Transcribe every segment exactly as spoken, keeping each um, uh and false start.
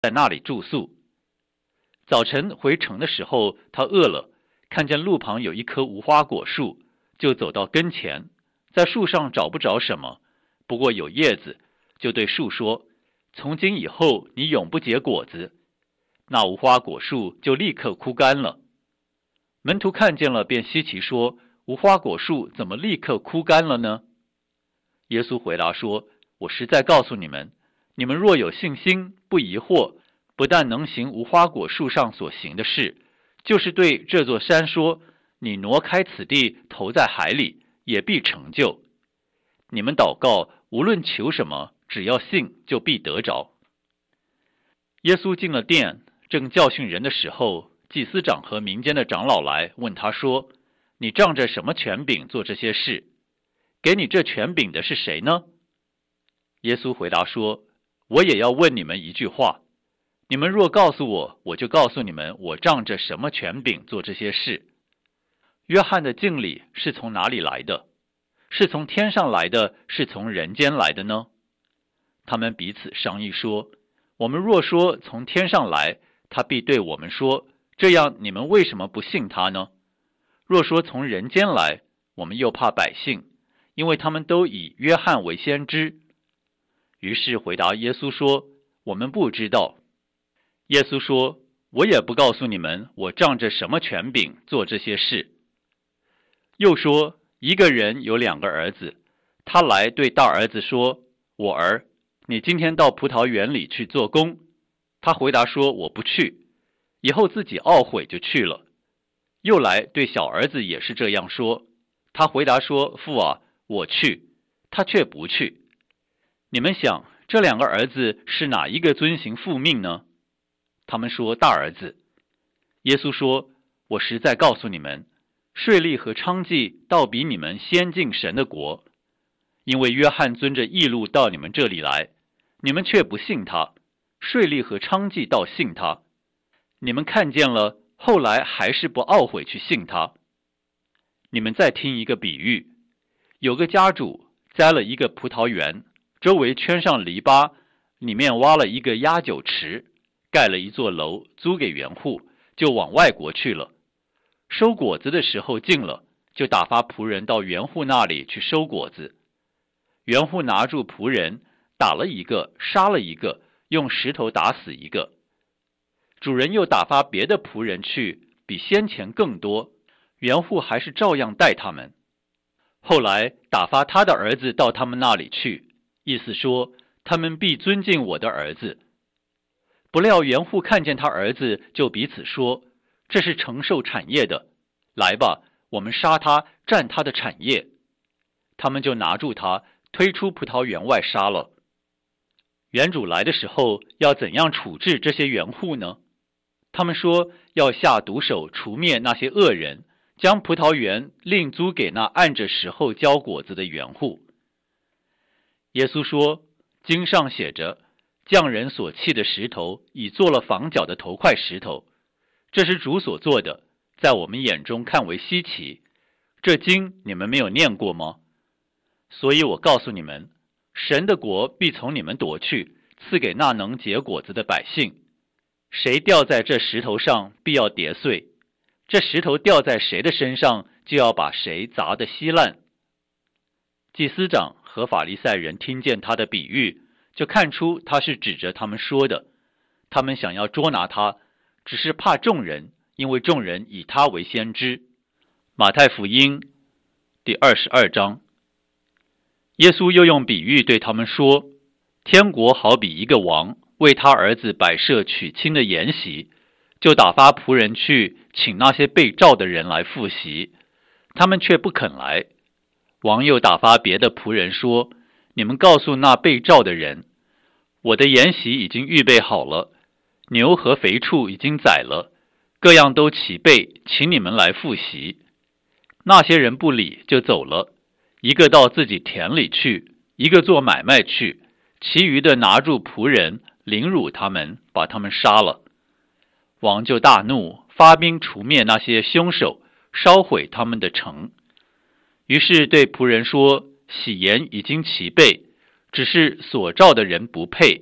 在那里住宿。早晨回城的时候，他饿了，看见路旁有一棵无花果树，就走到跟前，在树上找不着什么，不过有叶子，就对树说：从今以后你永不结果子。那无花果树就立刻枯干了。门徒看见了，便稀奇说：无花果树怎么立刻枯干了呢？耶稣回答说：我实在告诉你们，你们若有信心，不疑惑，不但能行无花果树上所行的事，就是对这座山说：你挪开此地，投在海里，也必成就。你们祷告，无论求什么，只要信，就必得着。耶稣进了殿，正教训人的时候，祭司长和民间的长老来问他说：你仗着什么权柄做这些事？给你这权柄的是谁呢？耶稣回答说：我也要问你们一句话，你们若告诉我，我就告诉你们，我仗着什么权柄做这些事。约翰的敬礼是从哪里来的？是从天上来的，是从人间来的呢？他们彼此商议说：我们若说从天上来，他必对我们说：这样你们为什么不信他呢？若说从人间来，我们又怕百姓，因为他们都以约翰为先知。于是回答耶稣说：我们不知道。耶稣说：我也不告诉你们，我仗着什么权柄做这些事。又说：一个人有两个儿子，他来对大儿子说：我儿，你今天到葡萄园里去做工。他回答说：我不去。以后自己懊悔就去了。又来对小儿子也是这样说，他回答说：父啊，我去。他却不去。你们想，这两个儿子是哪一个遵行父命呢？他们说：大儿子。耶稣说：我实在告诉你们，税吏和娼妓倒比你们先进神的国。因为约翰遵着义路到你们这里来，你们却不信他；税吏和娼妓倒信他。你们看见了，后来还是不懊悔去信他。你们再听一个比喻，有个家主栽了一个葡萄园，周围圈上篱笆，里面挖了一个压酒池，盖了一座楼，租给园户，就往外国去了。收果子的时候近了，就打发仆人到园户那里去收果子。园户拿住仆人，打了一个，杀了一个，用石头打死一个。主人又打发别的仆人去，比先前更多，园户还是照样待他们。后来打发他的儿子到他们那里去，意思说他们必尊敬我的儿子。不料园户看见他儿子，就彼此说：这是承受产业的，来吧，我们杀他，占他的产业。他们就拿住他，推出葡萄园外杀了。园主来的时候，要怎样处置这些园户呢？他们说要下毒手除灭那些恶人，将葡萄园另租给那按着时候交果子的园户。耶稣说：经上写着，匠人所弃的石头，已做了房角的头块石头。这是主所做的，在我们眼中看为稀奇。这经你们没有念过吗？所以我告诉你们，神的国必从你们夺去，赐给那能结果子的百姓。谁掉在这石头上，必要跌碎；这石头掉在谁的身上，就要把谁砸得稀烂。祭司长和法利赛人听见他的比喻，就看出他是指着他们说的。他们想要捉拿他，只是怕众人，因为众人以他为先知。马太福音第二十二章。耶稣又用比喻对他们说：天国好比一个王为他儿子摆设娶亲的筵席，就打发仆人去请那些被召的人来赴席，他们却不肯来。王又打发别的仆人说：你们告诉那被召的人，我的筵席已经预备好了，牛和肥畜已经宰了，各样都齐备，请你们来赴席。那些人不理，就走了，一个到自己田里去，一个做买卖去，其余的拿住仆人，凌辱他们，把他们杀了。王就大怒，发兵除灭那些凶手，烧毁他们的城。于是对仆人说：喜筵已经齐备，只是所召的人不配，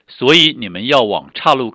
所以你们要往岔路